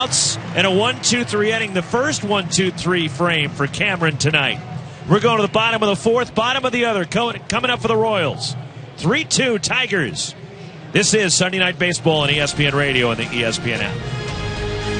And a 1-2-3 inning, the first 1-2-3 frame for Cameron tonight. We're going to the bottom of the fourth, bottom of the other, coming up for the Royals. 3-2 Tigers. This is Sunday Night Baseball on ESPN Radio and the ESPN app.